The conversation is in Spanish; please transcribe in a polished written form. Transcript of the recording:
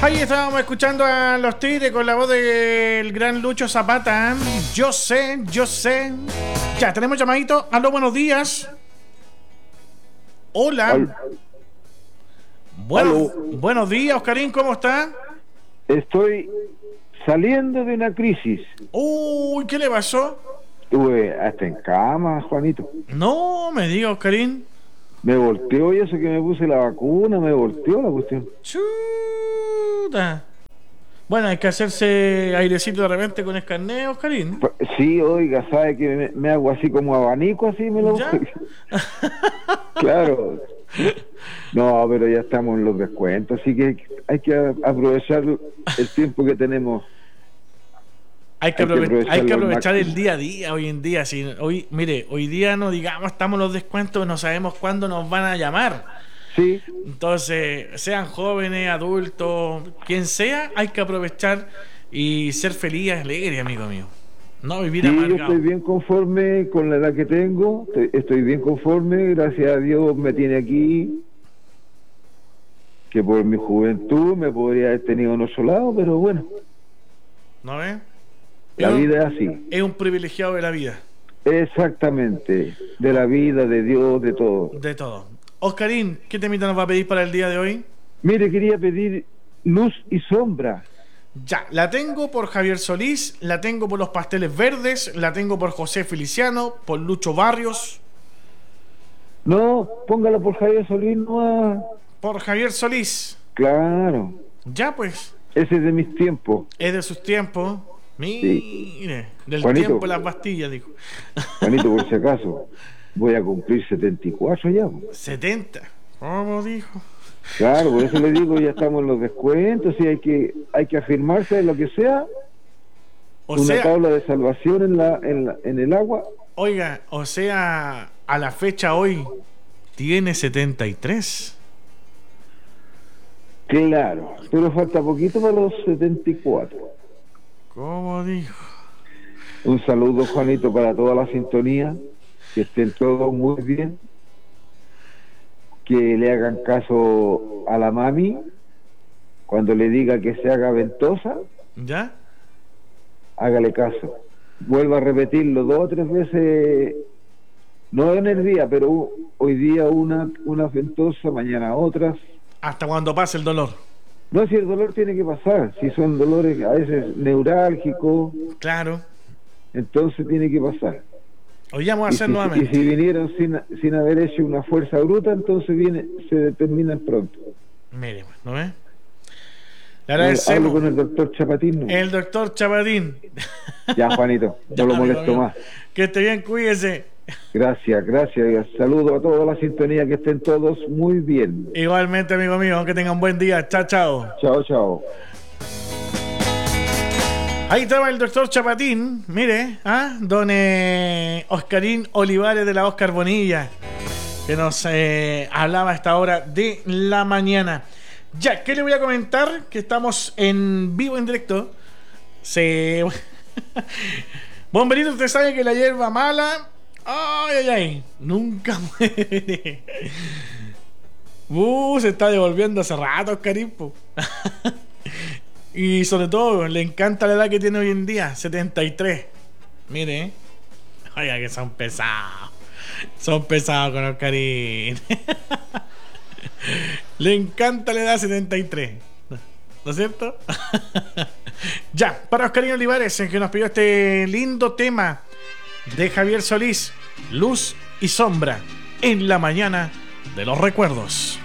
Ahí estábamos escuchando a Los Tigres con la voz del gran Lucho Zapata. Yo sé. Ya, tenemos llamadito. Aló, buenos días. Hola. Buenos días, Oscarín, ¿cómo está? Estoy saliendo de una crisis. Uy, ¿qué le pasó? Estuve hasta en cama, Juanito. No me diga, Oscarín. Me volteó y eso que me puse la vacuna, me volteó la cuestión. Chuta. Bueno, hay que hacerse airecito de repente con escarneo, Oscarín. Sí, oiga, sabe que me hago así como abanico, así me lo... ¿Ya? Claro. No, pero ya estamos en los descuentos, así que hay que aprovechar el tiempo que tenemos. Hay que aprovechar el día a día hoy en día. Hoy día no digamos estamos en los descuentos, no sabemos cuándo nos van a llamar. Sí. Entonces, sean jóvenes, adultos, quien sea, hay que aprovechar y ser feliz y alegre, amigo mío. No vivir amargado. Yo estoy bien conforme con la edad que tengo, estoy bien conforme, gracias a Dios me tiene aquí, que por mi juventud me podría haber tenido en otro lado, pero bueno. ¿No ves? La vida es así. Es un privilegiado de la vida. Exactamente, de la vida, de Dios, de todo. De todo. Oscarín, ¿qué temita nos va a pedir para el día de hoy? Mire, quería pedir Luz y Sombra. Ya, la tengo por Javier Solís, la tengo por Los Pasteles Verdes, la tengo por José Feliciano, por Lucho Barrios. No, póngala por Javier Solís, no. Por Javier Solís. Claro. Ya, pues. Ese es de mis tiempos. Es de sus tiempos. Mire, sí. Del Juanito, tiempo de las pastillas, dijo. Juanito, por si acaso, voy a cumplir 74 ya. 70, ¿cómo dijo? Claro, por eso le digo, ya estamos en los descuentos y hay que afirmarse de lo que sea. Una tabla de salvación en el agua. Oiga, o sea, a la fecha hoy tiene 73. Claro, pero falta poquito para los 74. ¿Cómo dijo? Un saludo, Juanito, para toda la sintonía, que estén todos muy bien, que le hagan caso a la mami cuando le diga que se haga ventosa. ¿Ya? Hágale caso. Vuelvo a repetirlo 2 o 3 veces, no en el día, pero hoy día una ventosa, mañana otras. Hasta cuando pase el dolor. No, si el dolor tiene que pasar, si son dolores a veces neurálgicos. Claro. Entonces tiene que pasar. Hoy vamos a hacer nuevamente. Y si vinieron sin haber hecho una fuerza bruta, entonces se determinan pronto. Mire, ¿no ves? Le agradecemos. Hablo con el doctor Chapatín, ¿no? El doctor Chapatín. Ya, Juanito, no lo molesto más. Que esté bien, cuídese. Gracias. Saludo a toda la sintonía, que estén todos muy bien. Igualmente, amigo mío, que tengan buen día. Chao. Chao. Ahí estaba el doctor Chapatín, mire, don Oscarín Olivares de la Oscar Bonilla, que nos hablaba a esta hora de la mañana. Ya, ¿qué le voy a comentar? Que estamos en vivo, en directo. Bomberito, usted sabe que la hierba mala, ay, nunca muere. Se está devolviendo hace rato, Oscarín. Y sobre todo, le encanta la edad que tiene hoy en día, 73. Mire, oiga que son pesados. Son pesados con Oscarín. Le encanta la edad 73. ¿No es cierto? Ya, para Oscarín Olivares, en que nos pidió este lindo tema de Javier Solís, Luz y Sombra, en la mañana de los recuerdos.